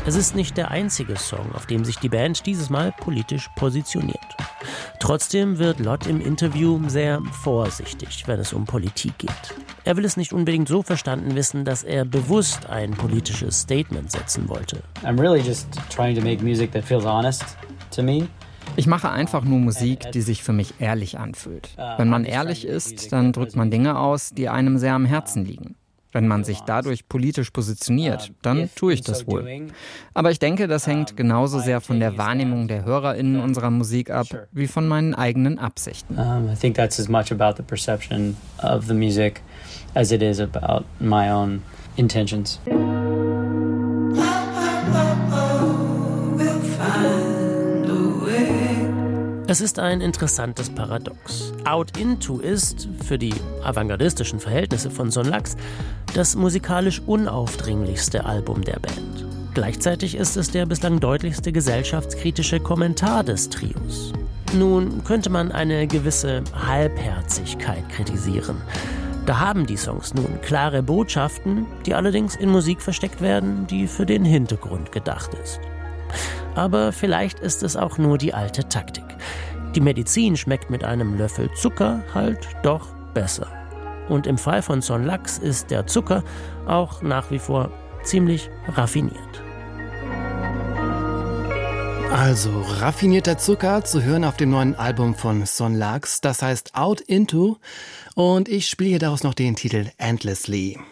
Es ist nicht der einzige Song, auf dem sich die Band dieses Mal politisch positioniert. Trotzdem wird Lott im Interview sehr vorsichtig, wenn es um Politik geht. Er will es nicht unbedingt so verstanden wissen, dass er bewusst ein politisches Statement setzen wollte. I'm really just trying to make music that feels honest to me. Ich mache einfach nur Musik, die sich für mich ehrlich anfühlt. Wenn man ehrlich ist, dann drückt man Dinge aus, die einem sehr am Herzen liegen. Wenn man sich dadurch politisch positioniert, dann tue ich das wohl. Aber ich denke, das hängt genauso sehr von der Wahrnehmung der HörerInnen unserer Musik ab, wie von meinen eigenen Absichten. I think that's as much about the perception of the music as it is about my own intentions. Es ist ein interessantes Paradox. Out Into ist, für die avantgardistischen Verhältnisse von Son Lux, das musikalisch unaufdringlichste Album der Band. Gleichzeitig ist es der bislang deutlichste gesellschaftskritische Kommentar des Trios. Nun könnte man eine gewisse Halbherzigkeit kritisieren. Da haben die Songs nun klare Botschaften, die allerdings in Musik versteckt werden, die für den Hintergrund gedacht ist. Aber vielleicht ist es auch nur die alte Taktik. Die Medizin schmeckt mit einem Löffel Zucker halt doch besser. Und im Fall von Son Lux ist der Zucker auch nach wie vor ziemlich raffiniert. Also raffinierter Zucker zu hören auf dem neuen Album von Son Lux, das heißt Out Into. Und ich spiele hier daraus noch den Titel Endlessly.